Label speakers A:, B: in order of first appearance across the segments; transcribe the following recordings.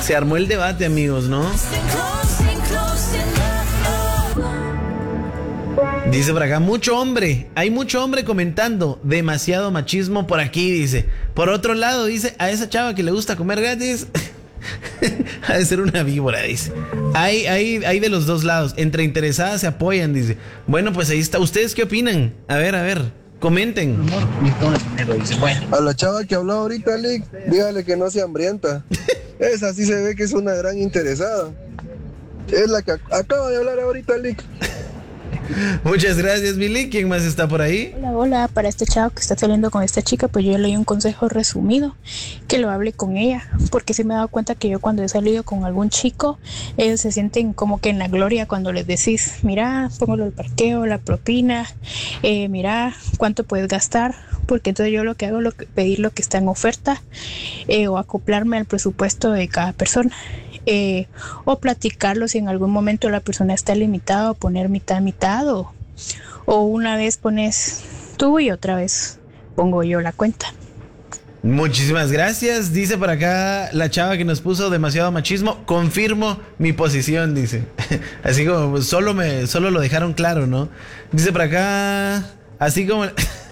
A: Se armó el debate, amigos, ¿no? Dice por acá, hay mucho hombre comentando, demasiado machismo por aquí, dice. Por otro lado, dice, a esa chava que le gusta comer gratis, ha de ser una víbora, dice. Hay de los dos lados, entre interesadas se apoyan, dice. Bueno, pues ahí está, ¿ustedes qué opinan? A ver, comenten.
B: A la chava que habló ahorita, Lick, dígale que no sea hambrienta. Esa sí se ve que es una gran interesada. Es la que acaba de hablar ahorita, Lick.
A: Muchas gracias, Billy. ¿Quién más está por ahí?
C: Hola, para este chavo que está saliendo con esta chica, pues yo le doy un consejo resumido, que lo hable con ella, porque sí me he dado cuenta que yo cuando he salido con algún chico, ellos se sienten como que en la gloria cuando les decís, mira, póngalo el parqueo, la propina, mira, cuánto puedes gastar, porque entonces yo lo que hago es pedir lo que está en oferta, o acoplarme al presupuesto de cada persona. O platicarlo si en algún momento la persona está limitada, o poner mitad o una vez pones tú y otra vez pongo yo la cuenta.
A: Muchísimas gracias. Dice por acá la chava que nos puso demasiado machismo. Confirmo mi posición, dice. Así como pues, solo lo dejaron claro, ¿no? Dice por acá, así como...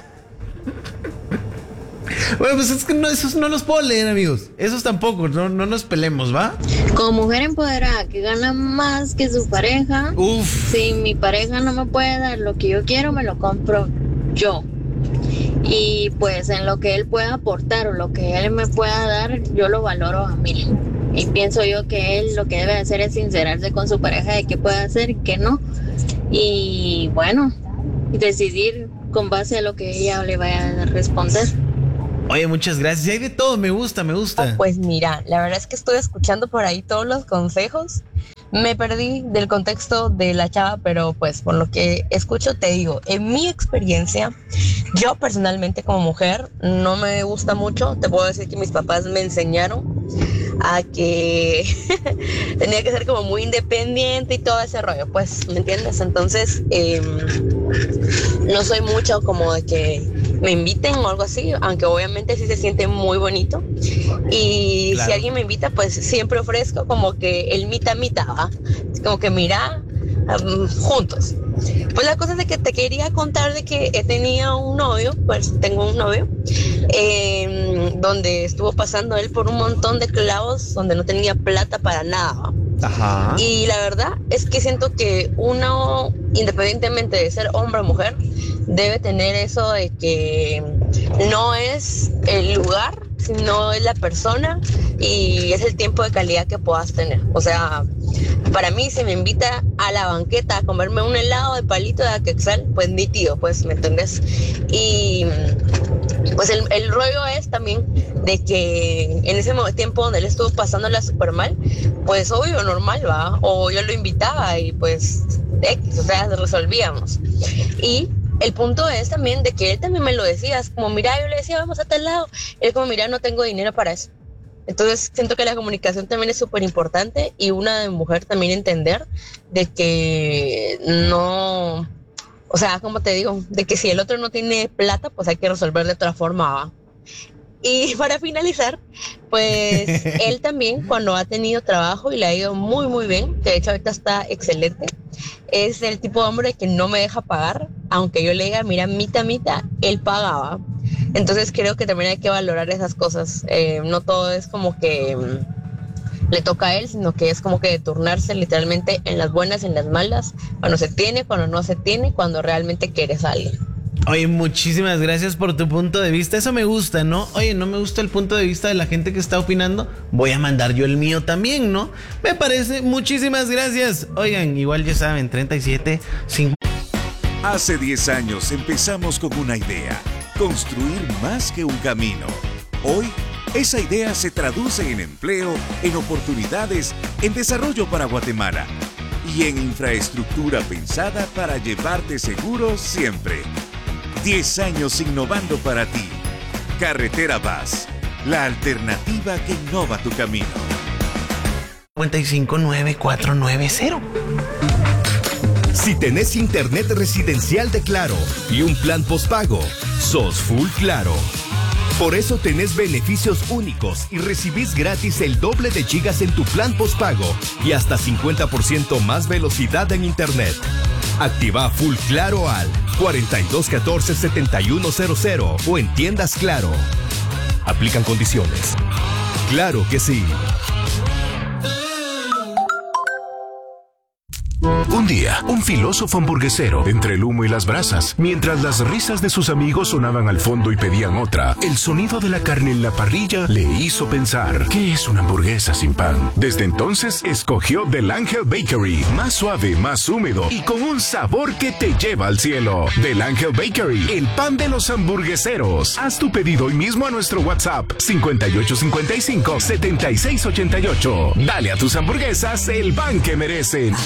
A: Bueno, pues es que no, esos no los puedo leer, amigos. Esos tampoco, no nos peleemos, ¿va?
D: Como mujer empoderada que gana más que su pareja, si mi pareja no me puede dar lo que yo quiero, me lo compro yo. Y pues en lo que él pueda aportar o lo que él me pueda dar, yo lo valoro a 1000. Y pienso yo que él lo que debe hacer es sincerarse con su pareja de qué puede hacer y qué no. Y bueno, decidir con base a lo que ella le vaya a responder.
A: Oye, muchas gracias. Hay de todo, me gusta.
E: Pues mira, la verdad es que estoy escuchando por ahí todos los consejos. Me perdí del contexto de la chava, pero pues por lo que escucho te digo, en mi experiencia, yo personalmente como mujer no me gusta mucho. Te puedo decir que mis papás me enseñaron a que tenía que ser como muy independiente y todo ese rollo, pues, ¿me entiendes? Entonces, no soy mucho como de que me inviten o algo así, aunque obviamente sí se siente muy bonito. Y claro, si alguien me invita, pues siempre ofrezco como que el mitad, ¿va? Es como que mira, juntos. Pues la cosa es de que te quería contar de que tenía un novio, pues tengo un novio, donde estuvo pasando él por un montón de clavos donde no tenía plata para nada, ¿va? Ajá. Y la verdad es que siento que uno, independientemente de ser hombre o mujer, debe tener eso de que no es el lugar, sino es la persona y es el tiempo de calidad que puedas tener. O sea, para mí, si me invita a la banqueta a comerme un helado de palito de Aquexal, pues nítido, pues, ¿me entendés? Y pues el rollo es también de que en ese tiempo donde él estuvo pasándola súper mal, pues obvio, normal, ¿va? O yo lo invitaba y pues X, o sea, resolvíamos. Y el punto es también de que él también me lo decía, es como, mira, yo le decía, vamos a tal lado. Él como, mira, no tengo dinero para eso. Entonces siento que la comunicación también es súper importante y una de mujer también entender de que no, o sea, como te digo, de que si el otro no tiene plata, pues hay que resolver de otra forma, ¿va? Y para finalizar, pues él también cuando ha tenido trabajo y le ha ido muy muy bien, que de hecho ahorita está excelente, es el tipo de hombre que no me deja pagar, aunque yo le diga, mira, mitad, él pagaba. Entonces creo que también hay que valorar esas cosas, no todo es como que le toca a él, sino que es como que de turnarse literalmente en las buenas, en las malas, cuando se tiene, cuando no se tiene, cuando realmente quieres a alguien.
A: Oye, muchísimas gracias por tu punto de vista. Eso me gusta, ¿no? Oye, no me gusta el punto de vista de la gente que está opinando. Voy a mandar yo el mío también, ¿no? Me parece. Muchísimas gracias. Oigan, igual ya saben, 37, 5.
F: Hace 10 años empezamos con una idea: construir más que un camino. Hoy, esa idea se traduce en empleo, en oportunidades, en desarrollo para Guatemala y en infraestructura pensada para llevarte seguro siempre. 10 años innovando para ti. Carretera Vaz, la alternativa que innova tu camino.
A: 559490.
G: Si tenés internet residencial de Claro y un plan postpago, sos full Claro. Por eso tenés beneficios únicos y recibís gratis el doble de gigas en tu plan postpago y hasta 50% más velocidad en internet. Activa Full Claro al 4214-7100 o en tiendas Claro. Aplican condiciones. Claro que sí.
H: Un día, un filósofo hamburguesero, entre el humo y las brasas, mientras las risas de sus amigos sonaban al fondo y pedían otra, el sonido de la carne en la parrilla le hizo pensar, ¿qué es una hamburguesa sin pan? Desde entonces, escogió Del Ángel Bakery, más suave, más húmedo y con un sabor que te lleva al cielo. Del Ángel Bakery, el pan de los hamburgueseros. Haz tu pedido hoy mismo a nuestro WhatsApp, 5855-7688. Dale a tus hamburguesas el pan que merecen.